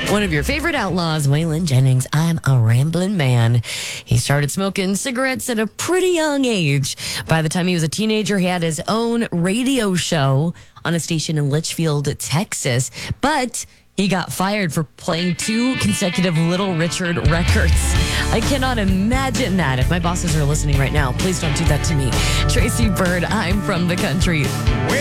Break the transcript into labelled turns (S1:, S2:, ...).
S1: One of your favorite outlaws, Waylon Jennings. I'm a rambling man. He started smoking cigarettes at a pretty young age. By the time he was a teenager, he had his own radio show on a station in Litchfield, Texas. But he got fired for playing 2 consecutive Little Richard records. I cannot imagine that. If my bosses are listening right now, please don't do that to me. Tracy Bird, I'm from the country.